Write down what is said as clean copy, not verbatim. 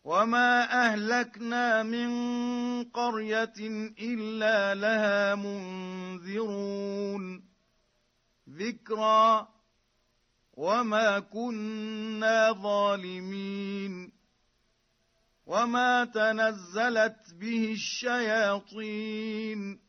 وما أهلكنا من قرية إلا لها منذرون ذكرى وما كنا ظالمين وما تنزلت به الشياطين